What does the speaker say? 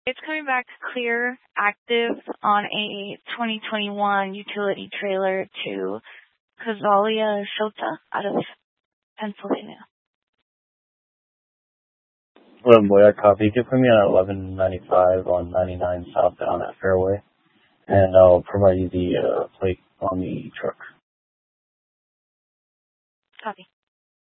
It's coming back clear, active on a 2021 utility trailer to Kazalia Shota out of Pennsylvania. Well, boy, I copy. You can put me on 1195 on 99 southbound at Fairway, and I'll provide you the plate on the truck. Copy.